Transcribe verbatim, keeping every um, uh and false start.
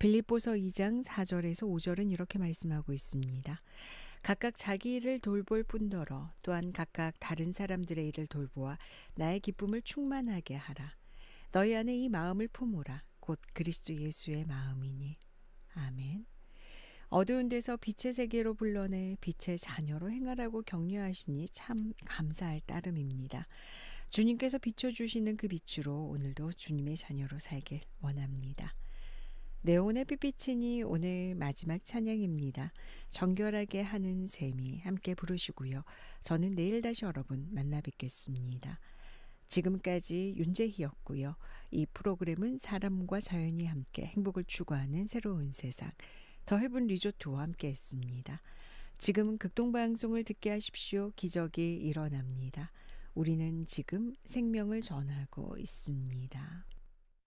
빌립보서 이 장 사 절에서 오 절은 이렇게 말씀하고 있습니다. 각각 자기 일을 돌볼 뿐더러 또한 각각 다른 사람들의 일을 돌보아 나의 기쁨을 충만하게 하라. 너희 안에 이 마음을 품으라. 곧 그리스도 예수의 마음이니. 아멘. 어두운 데서 빛의 세계로 불러내 빛의 자녀로 행하라고 격려하시니 참 감사할 따름입니다. 주님께서 비춰주시는 그 빛으로 오늘도 주님의 자녀로 살길 원합니다. 네온의 빛비치니 오늘 마지막 찬양입니다. 정결하게 하는 셈이 함께 부르시고요. 저는 내일 다시 여러분 만나 뵙겠습니다. 지금까지 윤재희였고요. 이 프로그램은 사람과 자연이 함께 행복을 추구하는 새로운 세상 더 헤븐 리조트와 함께 했습니다. 지금은 극동방송을 듣게 하십시오. 기적이 일어납니다. 우리는 지금 생명을 전하고 있습니다.